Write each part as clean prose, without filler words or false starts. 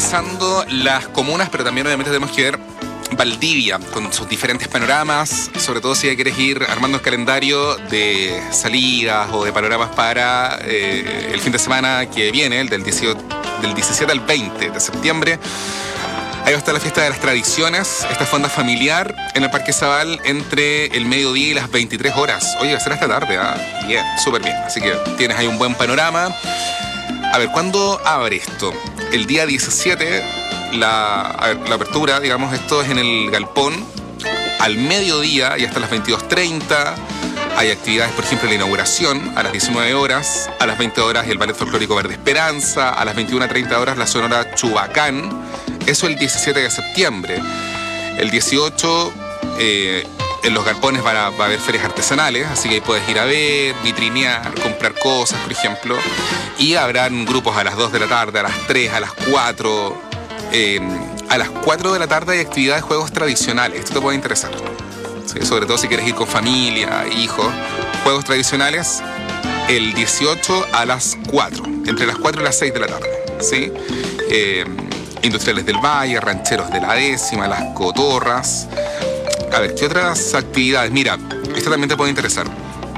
revisando las comunas, pero también obviamente tenemos que ver Valdivia, con sus diferentes panoramas, sobre todo si quieres ir armando el calendario de salidas o de panoramas para el fin de semana que viene, el del 17 al 20 de septiembre. Ahí va a estar la fiesta de las tradiciones, esta fonda familiar en el Parque Zabal entre el mediodía y las 23 horas. Oye, va a ser esta tarde, ¿eh? Bien, súper bien. Así que tienes ahí un buen panorama. A ver, ¿cuándo abre esto? El día 17, la apertura, digamos, esto es en el Galpón, al mediodía y hasta las 22:30. Hay actividades, por ejemplo, la inauguración a las 19 horas, a las 20 horas el Ballet Folclórico Verde Esperanza, a las 21:30 horas la Sonora Chubacán. Eso el 17 de septiembre. El 18, en los galpones va a haber ferias artesanales, así que ahí puedes ir a ver, vitrinear, comprar cosas, por ejemplo. Y habrán grupos a las 2 de la tarde, a las 3, a las 4. A las 4 de la tarde hay actividades de juegos tradicionales. Esto te puede interesar. ¿Sí? Sobre todo si quieres ir con familia, hijos. Juegos tradicionales el 18 a las 4. Entre las 4 y las 6 de la tarde. ¿Sí? Industriales del Valle, rancheros de la décima, las cotorras. A ver, ¿qué otras actividades? Mira, esto también te puede interesar.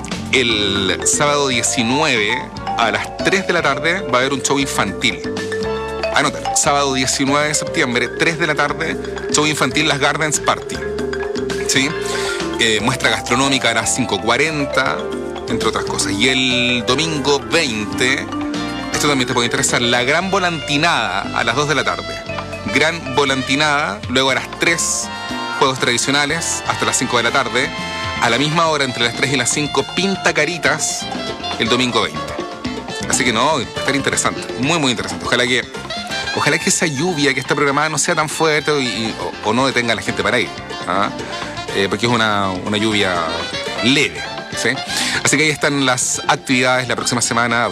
El sábado 19 a las 3 de la tarde va a haber un show infantil. Anótalo, sábado 19 de septiembre, 3 de la tarde, show infantil Las Gardens Party. ¿Sí? Muestra gastronómica a las 5:40, entre otras cosas. Y el domingo 20... esto también te puede interesar, la gran volantinada a las 2 de la tarde. Gran volantinada, luego a las 3, juegos tradicionales, hasta las 5 de la tarde. A la misma hora, entre las 3 y las 5, pinta caritas, el domingo 20. Así que no, va a estar interesante, muy, muy interesante. Ojalá que esa lluvia que está programada no sea tan fuerte o no detenga a la gente para ir. ¿Ah? Porque es una lluvia leve. ¿Sí? Así que ahí están las actividades la próxima semana.